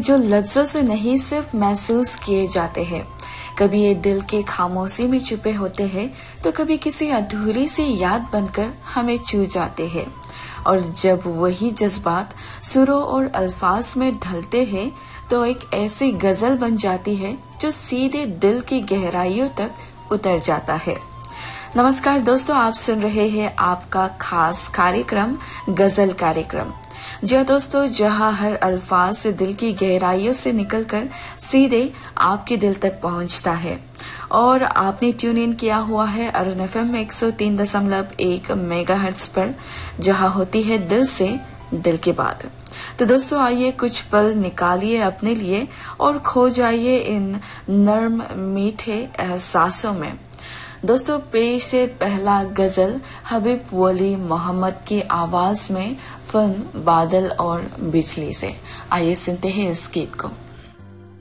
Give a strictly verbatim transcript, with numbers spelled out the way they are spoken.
जो लफ्जों से नहीं सिर्फ महसूस किए जाते हैं। कभी ये दिल के खामोशी में छुपे होते हैं तो कभी किसी अधूरी सी याद बनकर हमें छू जाते हैं। और जब वही जज्बात सुरों और अल्फाज में ढलते हैं तो एक ऐसी गजल बन जाती है जो सीधे दिल की गहराइयों तक उतर जाता है। नमस्कार दोस्तों, आप सुन रहे हैं आपका खास कार्यक्रम गजल कार्यक्रम। जी दोस्तों, जहां हर अल्फाज से दिल की गहराइयों से निकलकर सीधे आपके दिल तक पहुंचता है। और आपने ट्यून इन किया हुआ है अरुण एफएम में एक सौ तीन दशमलव एक मेगाहर्ट्ज पर, जहां होती है दिल से दिल की बात। तो दोस्तों आइए कुछ पल निकालिए अपने लिए और खो जाइए इन नर्म मीठे एहसासों में। दोस्तों पेश से पहला गजल हबीब वली मोहम्मद की आवाज में फिल्म बादल और बिजली से। आइए सुनते हैं इस गीत को।